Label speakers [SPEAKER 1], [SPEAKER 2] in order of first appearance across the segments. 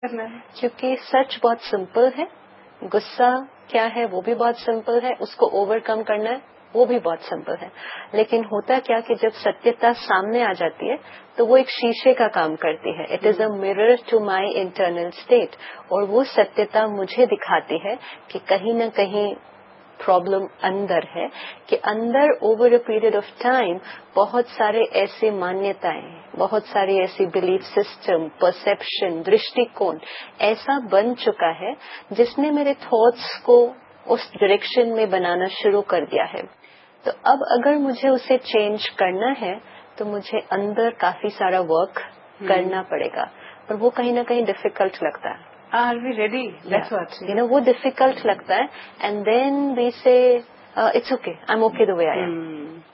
[SPEAKER 1] کیونکہ سچ بہت سمپل ہے، غصہ کیا ہے وہ بھی بہت سمپل ہے، اس کو اوور کم کرنا ہے وہ بھی بہت سمپل ہے. لیکن ہوتا کیا کہ جب ستیہتا سامنے آ جاتی ہے تو وہ ایک شیشے کا کام کرتی ہے. It is a mirror to my internal state, اور وہ ستیہتا مجھے دکھاتی ہے کہ کہیں نہ کہیں پرابلم اندر ہے، کہ اندر over a period of time بہت سارے ایسے مانیتائیں، بہت ساری ایسی بلیف سسٹم، پرسپشن، درشٹی کون ایسا بن چکا ہے جس نے میرے تھاٹس کو اس ڈائریکشن میں بنانا شروع کر دیا ہے. تو اب اگر مجھے اسے چینج کرنا ہے تو مجھے اندر کافی سارا ورک کرنا پڑے گا، اور وہ کہیں نہ کہیں ڈیفیکلٹ لگتا ہے.
[SPEAKER 2] Are we ready? That's what.
[SPEAKER 1] وہ ڈیفیکلٹ لگتا ہے، اینڈ دین وی سے it's okay, I am okay the way I am.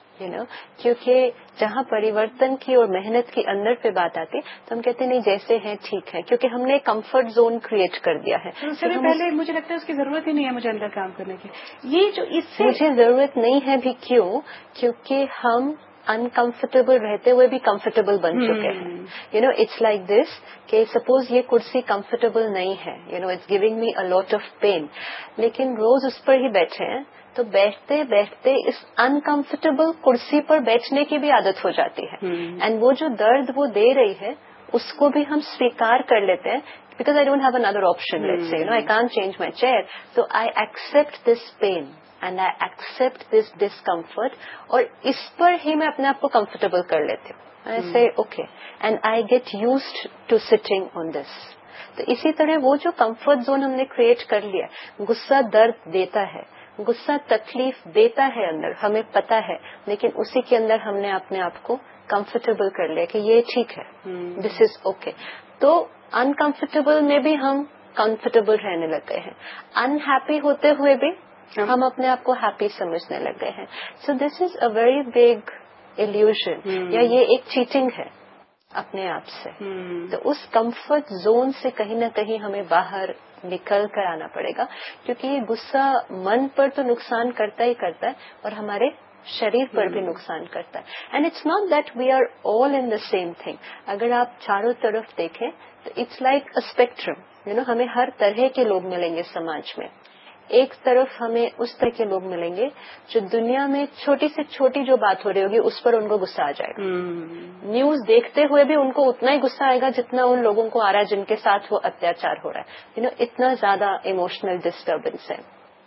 [SPEAKER 1] کیونکہ جہاں پریورتن کی اور محنت کی اندر پہ بات آتی تو ہم کہتے ہیں نہیں جیسے ہیں ٹھیک ہے، کیونکہ ہم نے کمفرٹ زون کریٹ کر دیا ہے.
[SPEAKER 2] اس سے پہلے مجھے لگتا ہے اس کی ضرورت ہی نہیں ہے مجھے اندر کام کرنے کی. یہ جو اس سے
[SPEAKER 1] مجھے ضرورت نہیں ہے بھی کیوں؟ کیونکہ ہم انکمفرٹیبل رہتے ہوئے بھی کمفرٹیبل بن چکے ہیں. اٹس لائک دس کہ سپوز یہ کرسی کمفرٹیبل نہیں ہے، it's giving me a lot of pain, لیکن روز اس پر ہی بیٹھے ہیں تو بیٹھتے بیٹھتے اس انکمفرٹیبل کرسی پر بیٹھنے کی بھی عادت ہو جاتی ہے. اینڈ وہ جو درد وہ دے رہی ہے اس کو بھی ہم سویکار کر لیتے ہیں، because I don't have another option. Let's say I can't change my chair, تو I accept this pain and I accept this discomfort, اور اس پر ہی میں اپنے آپ کو کمفرٹیبل کر لیتی ہوں. آئی سے okay and I get used to sitting on دس. تو اسی طرح وہ جو کمفرٹ زون ہم نے کریٹ کر لیا، غصہ درد دیتا ہے، غصہ تکلیف دیتا ہے اندر، ہمیں پتا ہے، لیکن اسی کے اندر ہم نے اپنے آپ کو کمفرٹیبل کر لیا کہ یہ ٹھیک ہے، دس از اوکے. تو انکمفرٹیبل میں بھی ہم کمفرٹیبل رہنے لگے ہیں، انہیپی ہوتے ہوئے بھی ہم اپنے آپ کو ہیپی سمجھنے لگ گئے ہیں. سو دس از اے ویری بگ ایلیوژن، یا یہ ایک چیٹنگ ہے اپنے آپ سے. تو اس کمفرٹ زون سے کہیں نہ کہیں ہمیں باہر نکل کر آنا پڑے گا، کیونکہ یہ غصہ من پر تو نقصان کرتا ہی کرتا ہے اور ہمارے شریر پر بھی نقصان کرتا ہے. And it's not that we are all in the same thing. اگر آپ چاروں طرف دیکھیں تو اٹس لائک اے اسپیکٹرم. ہمیں ہر طرح کے لوگ ملیں گے سماج میں. ایک طرف ہمیں اس طرح کے لوگ ملیں گے جو دنیا میں چھوٹی سے چھوٹی جو بات ہو رہی ہوگی اس پر ان کو غصہ آ جائے گا. نیوز دیکھتے ہوئے بھی ان کو اتنا ہی غصہ آئے گا جتنا ان لوگوں کو آ رہا ہے جن کے ساتھ وہ اتیاچار ہو رہا ہے. اتنا زیادہ ایموشنل ڈسٹربنس ہے.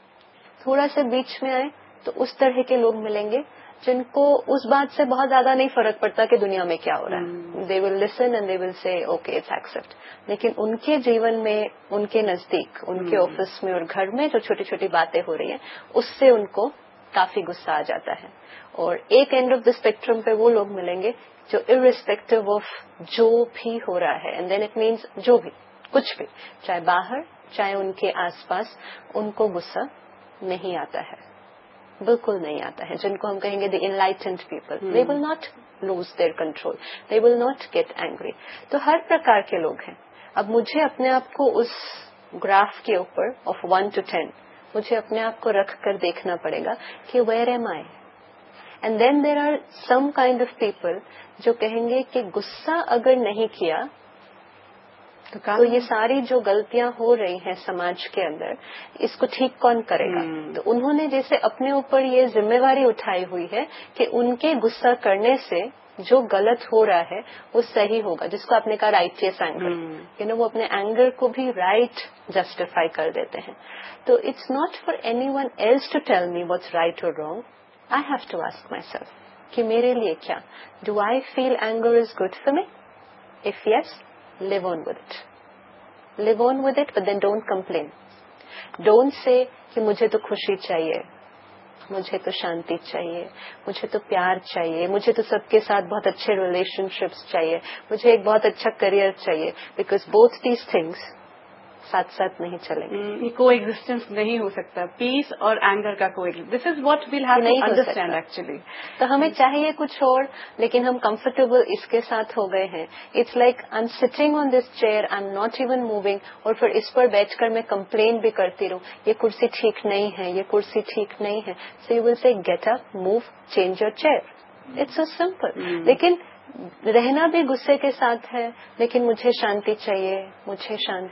[SPEAKER 1] تھوڑا سا بیچ میں آئے تو اس طرح کے لوگ ملیں گے جن کو اس بات سے بہت زیادہ نہیں فرق پڑتا کہ دنیا میں کیا ہو رہا ہے. دے ول لسن اینڈ دے ول سے اوکے اٹس ایکسپٹ. لیکن ان کے جیون میں، ان کے نزدیک، ان کے آفس میں اور گھر میں جو چھوٹی چھوٹی باتیں ہو رہی ہیں اس سے ان کو کافی غصہ آ جاتا ہے. اور ایک اینڈ آف دا اسپیکٹرم پہ وہ لوگ ملیں گے جو ارریسپیکٹو آف جو بھی ہو رہا ہے، اینڈ دین اٹ مینس جو بھی کچھ بھی، چاہے باہر چاہے ان کے آس پاس، ان کو غصہ نہیں آتا ہے، بالکل نہیں آتا ہے. جن کو ہم کہیں گے دی enlightened people, they will not lose their control, they will not get angry. تو ہر پرکار کے لوگ ہیں. اب مجھے اپنے آپ کو اس گراف کے اوپر آف 1 to 10 مجھے اپنے آپ کو رکھ کر دیکھنا پڑے گا کہ where M I. And then there are some kind of people جو کہیں گے کہ غصہ اگر نہیں کیا تو یہ ساری جو غلطیاں ہو رہی ہیں سماج کے اندر اس کو ٹھیک کون کرے گا. تو انہوں نے جیسے اپنے اوپر یہ ذمہ داری اٹھائی ہوئی ہے کہ ان کے غصہ کرنے سے جو غلط ہو رہا ہے وہ صحیح ہوگا، جس کو آپ نے کہا رائٹیس اینگر. وہ اپنے اینگر کو بھی رائٹ جسٹیفائی کر دیتے ہیں. تو it's not for any one else to tell me what's right اور wrong. I have to ask my self کہ میرے لیے کیا، do I feel anger is good for me? If yes, live on with it. Live on with it, but then don't complain. Don't say کہ مجھے تو خوشی چاہیے، مجھے تو شانتی چاہیے، مجھے تو پیار چاہیے، مجھے تو سب کے ساتھ بہت اچھے ریلیشن شپس چاہیے، مجھے ایک بہت اچھا کریئر چاہیے. بیکاز both these things ساتھ ساتھ نہیں چلیں گے.
[SPEAKER 2] یہ کو ایگزسٹنس نہیں ہو سکتا، پیس اور اینگر کا کو existence. This is what well have to understand actually.
[SPEAKER 1] تو ہمیں چاہیے کچھ اور، لیکن ہم کمفرٹیبل اس کے ساتھ ہو گئے ہیں. It's like I am sitting on this chair, I am not even moving, اور پھر اس پر بیٹھ کر میں کمپلین بھی کرتی رہوں یہ کرسی ٹھیک نہیں ہے، یہ کرسی ٹھیک نہیں ہے. سو یو ول سے get up, move, change your chair. It's so simple. لیکن رہنا بھی غصے کے ساتھ ہے، لیکن مجھے شانتی چاہیے، مجھے شانتی